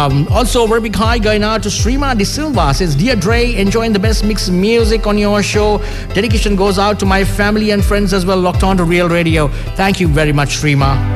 Also, a very big hi going out to Srima De Silva. Says, Dear Dre, enjoying the best mix music on your show. Dedication goes out to my family and friends as well, locked on to Real Radio. Thank you very much, Srima.